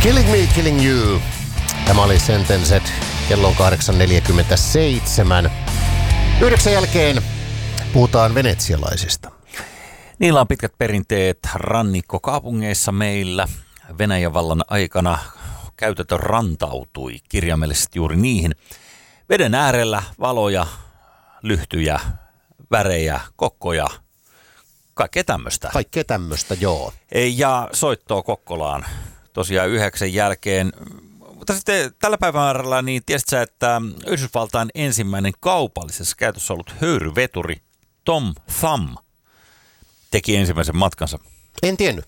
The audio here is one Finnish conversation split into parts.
Killing Me, Killing You. Tämä oli Sentenced. Kello on 8.47. 9 jälkeen puhutaan venetsialaisista. Niillä on pitkät perinteet rannikkokaupungeissa meillä. Venäjän vallan aikana käytäntö rantautui kirjaimellisesti juuri niihin. Veden äärellä valoja, lyhtyjä, värejä, kokkoja, kaikkea tämmöistä. Kaikkea tämmöistä, joo. Ja soittoa Kokkolaan tosiaan 9 jälkeen. Mutta sitten tällä päivämäärällä, niin tiesit sä, että Yhdysvaltain ensimmäinen kaupallisessa käytössä ollut höyryveturi Tom Thumb teki ensimmäisen matkansa. En tiennyt.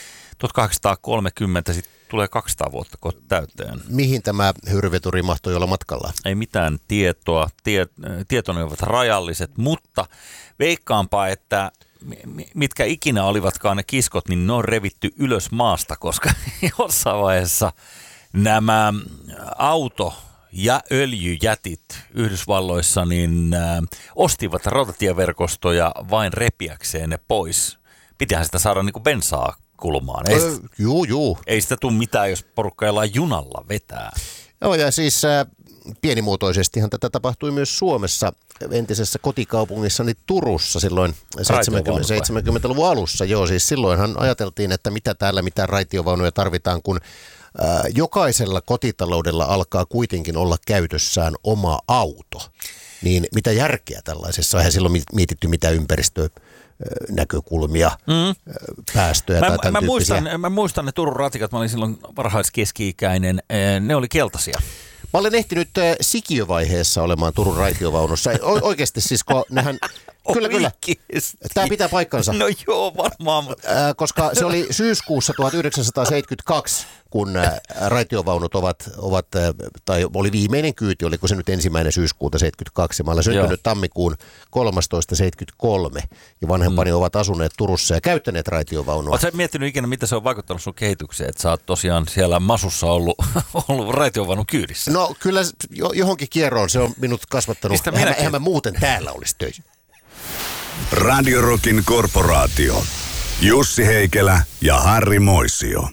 1830 sitten tulee 200 vuotta täyteen. Mihin tämä höyryveturi mahtoi olla matkalla? Ei mitään tietoa. Tietoni ovat rajalliset, mutta veikkaanpa, että mitkä ikinä olivatkaan ne kiskot, niin ne on revitty ylös maasta, koska jossain vaiheessa nämä auto- ja öljyjätit Yhdysvalloissa niin ostivat rautatieverkostoja vain repiäkseen ne pois. Pitihän sitä saada niin kuin bensaa kulmaan. Ei sitä tule mitään, jos porukka jollain junalla vetää. Joo, ja siis pienimuotoisestihan tätä tapahtui myös Suomessa, entisessä kotikaupungissani Turussa silloin 70-luvun alussa. Joo, siis silloinhan ajateltiin, että mitä raitiovaunuja tarvitaan, kun jokaisella kotitaloudella alkaa kuitenkin olla käytössään oma auto. Niin mitä järkeä tällaisessa? Eihän silloin mietitty mitään ympäristönäkökulmia, päästöjä tai tämän tyyppisiä. Mä muistan ne Turun ratikat, mä olin silloin varhaiskeski-ikäinen, ne oli keltaisia. Mä olen ehtinyt sikiövaiheessa olemaan Turun raitiovaunussa. Oikeasti siis, kun nehän... Kyllä. Tämä pitää paikkansa. No joo, varmaan. Koska se oli syyskuussa 1972, kun raitiovaunut tai oli viimeinen kyyti, oliko se nyt 1. syyskuuta 72. Mä olen syntynyt tammikuun 13.73 ja vanhempani ovat asuneet Turussa ja käyttäneet raitiovaunua. Oletko sä miettinyt ikinä, mitä se on vaikuttanut sun kehitykseen, että sä oot tosiaan siellä Masussa ollut raitiovaunun kyydissä? No kyllä johonkin kierroon se on minut kasvattanut. Eihän mä muuten täällä olisi töissä. Radio Rockin korporaatio. Jussi Heikelä ja Harri Moisio.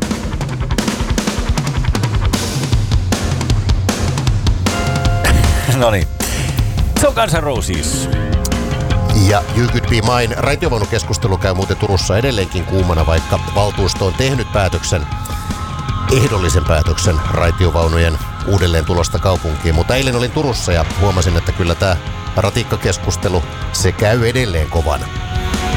Noniin. Se on Guns N' Roses. Ja You Could Be Mine. Raitiovaunukeskustelu käy muuten Turussa edelleenkin kuumana, vaikka valtuusto on tehnyt ehdollisen päätöksen raitiovaunujen uudelleen tulosta kaupunkiin. Mutta eilen olin Turussa ja huomasin, että kyllä tämä ratikkakeskustelu, se käy edelleen kovana.